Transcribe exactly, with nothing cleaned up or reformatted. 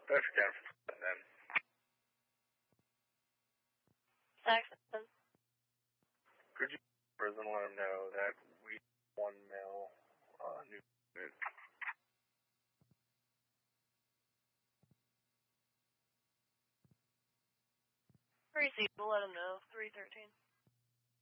That's Captain then. Saxon. Could you prison let him know that we one mil uh, new unit? Receive, we'll let him know. three thirteen.